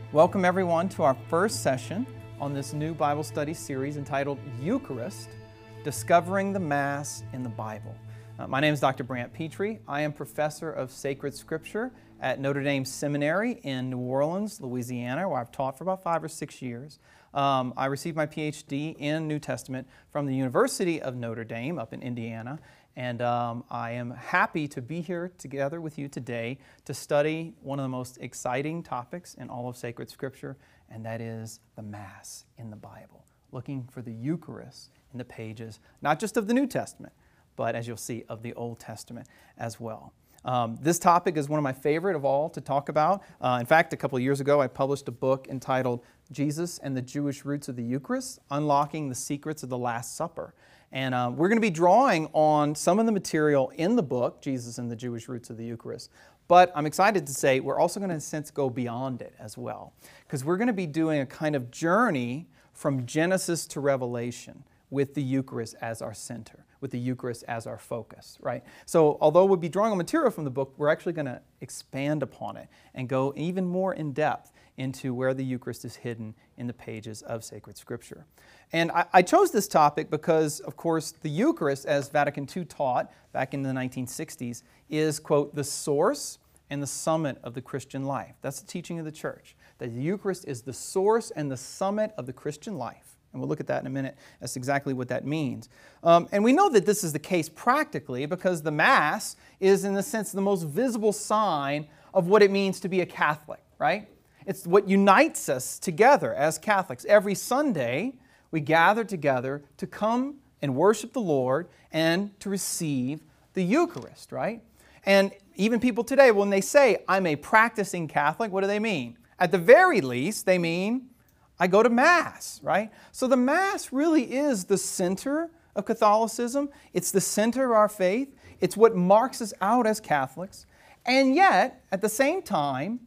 Welcome everyone to our first session on this new Bible study series entitled Eucharist, Discovering the Mass in the Bible. My name is Dr. Brant Petrie. I am professor of sacred scripture at Notre Dame Seminary in New Orleans, Louisiana, where I've taught for about 5 or 6 years. I received my PhD in New Testament from the University of Notre Dame up in Indiana. And I am happy to be here together with you today to study one of the most exciting topics in all of sacred scripture, and that is the Mass in the Bible. Looking for the Eucharist in the pages, not just of the New Testament, but as you'll see, of the Old Testament as well. This topic is one of my favorite of all to talk about. In fact, a couple of years ago, I published a book entitled Jesus and the Jewish Roots of the Eucharist, Unlocking the Secrets of the Last Supper. And we're going to be drawing on some of the material in the book, Jesus and the Jewish Roots of the Eucharist. But I'm excited to say we're also going to, in a sense, go beyond it as well. Because we're going to be doing a kind of journey from Genesis to Revelation with the Eucharist as our center, with the Eucharist as our focus, right? So although we'll be drawing on material from the book, we're actually going to expand upon it and go even more in depth into where the Eucharist is hidden in the pages of sacred scripture. And I chose this topic because, of course, the Eucharist, as Vatican II taught back in the 1960s, is, quote, the source and the summit of the Christian life. That's the teaching of the Church, that the Eucharist is the source and the summit of the Christian life. And we'll look at that in a minute. That's exactly what that means. And we know that this is the case practically because the Mass is, in a sense, the most visible sign of what it means to be a Catholic, right? It's what unites us together as Catholics. Every Sunday, we gather together to come and worship the Lord and to receive the Eucharist, right? And even people today, when they say, I'm a practicing Catholic, what do they mean? At the very least, they mean, I go to Mass, right? So the Mass really is the center of Catholicism. It's the center of our faith. It's what marks us out as Catholics. And yet, at the same time,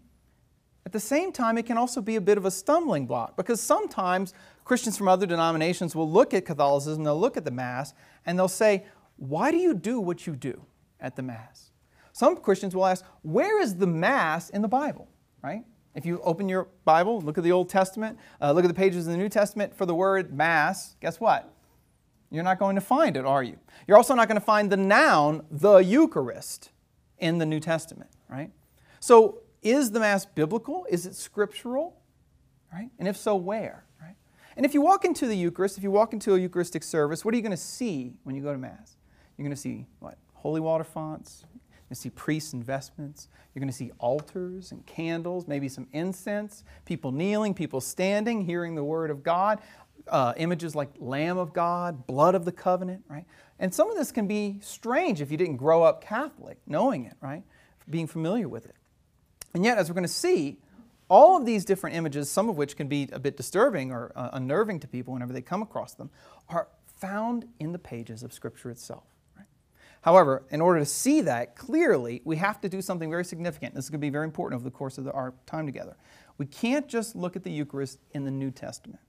it can also be a bit of a stumbling block because sometimes Christians from other denominations will look at Catholicism, they'll look at the Mass, and they'll say, why do you do what you do at the Mass? Some Christians will ask, where is the Mass in the Bible, right? If you open your Bible, look at the Old Testament, look at the pages of the New Testament for the word Mass, guess what? You're not going to find it, are you? You're also not going to find the noun, the Eucharist, in the New Testament, right? So, is the Mass biblical? Is it scriptural? Right? And if so, where? Right? And if you walk into the Eucharist, if you walk into a Eucharistic service, what are you going to see when you go to Mass? You're going to see what? Holy water fonts. You're going to see priests and vestments. You're going to see altars and candles, maybe some incense, people kneeling, people standing, hearing the Word of God, images like Lamb of God, blood of the covenant, right? And some of this can be strange if you didn't grow up Catholic, knowing it, right? Being familiar with it. And yet, as we're going to see, all of these different images, some of which can be a bit disturbing or unnerving to people whenever they come across them, are found in the pages of Scripture itself. Right? However, in order to see that clearly, we have to do something very significant. This is going to be very important over the course of our time together. We can't just look at the Eucharist in the New Testament.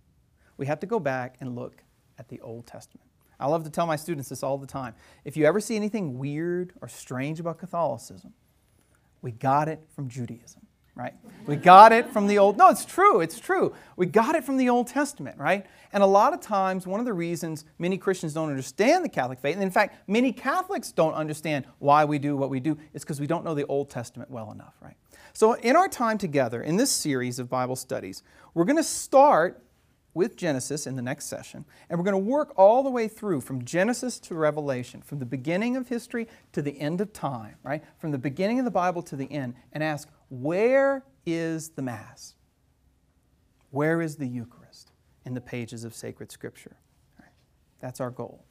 We have to go back and look at the Old Testament. I love to tell my students this all the time. If you ever see anything weird or strange about Catholicism, we got it from Judaism, right? We got it from the Old... No, it's true. We got it from the Old Testament, right? And a lot of times, one of the reasons many Christians don't understand the Catholic faith, and in fact, many Catholics don't understand why we do what we do, is because we don't know the Old Testament well enough, right? So in our time together, in this series of Bible studies, we're going to start with Genesis in the next session, and we're going to work all the way through from Genesis to Revelation, from the beginning of history to the end of time, right? From the beginning of the Bible to the end, and ask, where is the Mass? Where is the Eucharist in the pages of sacred Scripture? Right? That's our goal.